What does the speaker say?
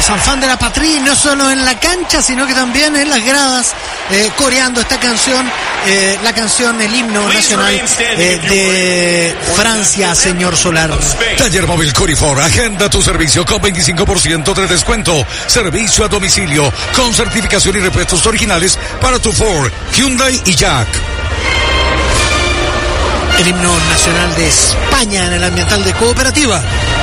los enfants de la patrie, no solo en la cancha, sino que también en las gradas, coreando esta canción, la canción, el himno nacional de Francia, señor Solar. Taller Móvil Corifor, agenda tu servicio con 25% de descuento. Servicio a domicilio con certificación y repuestos originales para tu Ford, Hyundai y Jack. El himno nacional de España en el ambiental de Cooperativa.